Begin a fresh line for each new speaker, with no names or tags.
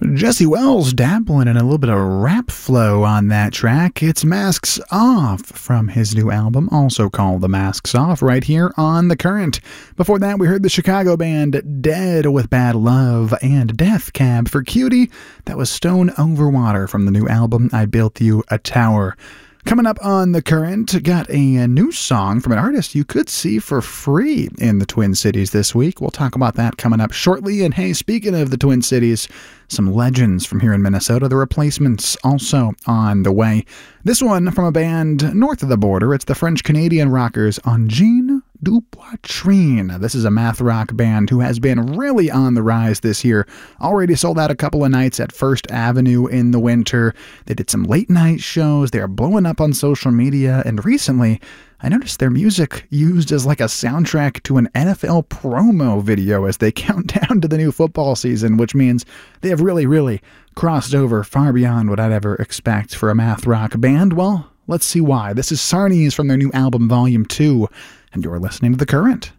Jesse Wells dabbling in a little bit of rap flow on that track. It's Masks Off from his new album, also called The Masks Off, right here on The Current. Before that, we heard the Chicago band Dead with Bad Love and Death Cab for Cutie. That was Stone Over Water from the new album, I Built You a Tower. Coming up on The Current, got a new song from an artist you could see for free in the Twin Cities this week. We'll talk about that coming up shortly. And hey, speaking of the Twin Cities, some legends from here in Minnesota. The Replacements also on the way. This one from a band north of the border. It's the French-Canadian rockers Engine du Poitrine. This is a math rock band who has been really on the rise this year. Already sold out a couple of nights at First Avenue in the winter. They did some late night shows. They are blowing up on social media. And recently, I noticed their music used as like a soundtrack to an NFL promo video as they count down to the new football season, which means they have really crossed over far beyond what I'd ever expect for a math rock band. Well, let's see why. This is Sarnies from their new album, Volume 2, and you're listening to The Current.